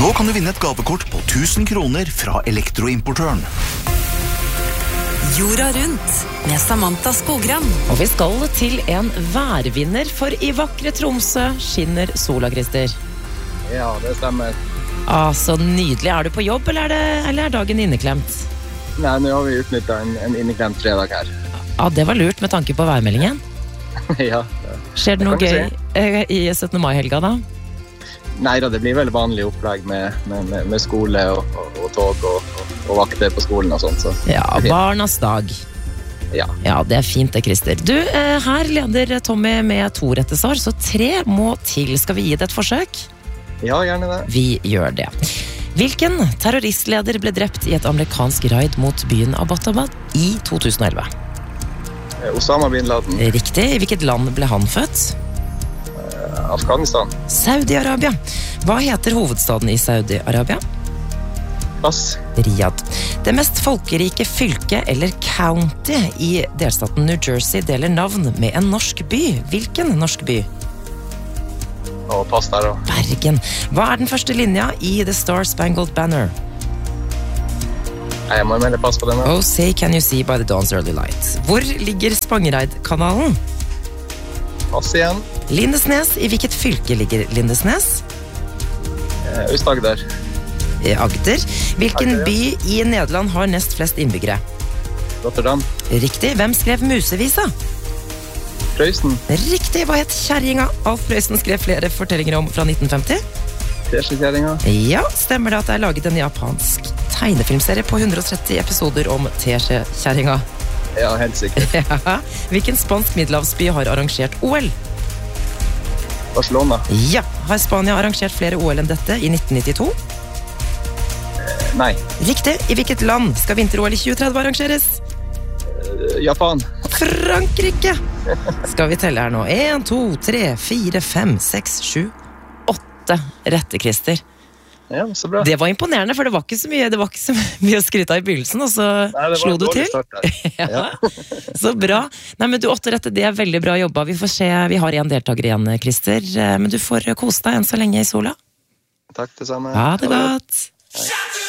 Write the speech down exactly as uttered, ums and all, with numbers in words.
Nå kan du vinne et gavekort på tusen kroner fra elektroimportøren. Jorda rundt med Samantha Skogran. Og vi skal til en værvinner, for i vakre Tromsø skinner sola, Christer. Ja, det stemmer. Ah, så nydelig. Er du på jobb, eller er, det, eller er dagen inneklemt? Nei, nå har vi utnyttet en, en inneklemt fredag her. Ja, det var lurt med tanke på værmeldingen. Ja. Skjer det noe det gøy si. i syttende mai-helga da? Nei da, det blir veldig vanlig opplegg med, med, med, med skole og, og, og tog og, og, og vakter på skolen og sånt. Så. Ja, barnas dag. Ja. Ja, det er fint det, Christer. Du, eh, her leder Tommy med to rette svar, så tre må til. Skal vi gi det et forsøk? Ja, gjerne det. Vi gjør det. Hvilken terroristleder ble drept i et amerikansk raid mot byen Abbottabad i to tusen og elleve? Osama bin Laden. Riktig. I hvilket land ble han født? Afghanistan. Saudi-Arabia. Hva heter hovedstaden i Saudi-Arabia? Pass. Riyadh. Det mest folkerike fylke eller county i delstaten New Jersey deler navn med en norsk by. Hvilken norsk by? Og pass der da. Bergen. Hva er den første linja i The Star Spangled Banner? Nei, jeg må melde pass på denne. Oh, say can you see by the dawn's early light. Hvor ligger Spangereid-kanalen? Pass igjen. Lindesnes. I hvilket fylke ligger Lindesnes? Eh, Øst-Agder. I Agder. Hvilken Agder, ja. by i Nederland har nest flest innbyggere? Rotterdam. Riktig. Hvem skrev Musevisa? Prøysen. Riktig. Hva het Kjerringa? Alf Prøysen skrev flere fortellinger om fra nitten femti. Tesjekjæringa. Ja, stemmer det at det er laget en japansk tegnefilmserie på hundre og tretti episoder om Tesjekjæringa? Ja, helt sikkert. Ja. Hvilken spansk middelhavsby har arrangert O L? Barcelona. Ja. Har Spania arrangert flere O L enn dette i nitten nittito? Eh, nei. Riktig. I hvilket land skal vinter-O L i tjue tretti arrangeres? Eh, Japan. Frankrike! Skal vi telle her nå? En, to, tre, fire, fem, seks, sju, åtte rette, Christer. Ja, så bra. Det var imponerende, for det var ikke så mye, det var ikke så mye å skryte av i begynnelsen, og så Nei, slo du til. Start der. Ja. Så bra. Nei, men du, åtte rette, det er veldig bra jobba. Vi får se, vi har en deltaker igjen, Christer, men du får kose deg enn så lenge i sola. Takk det samme. Ha det godt. Hei.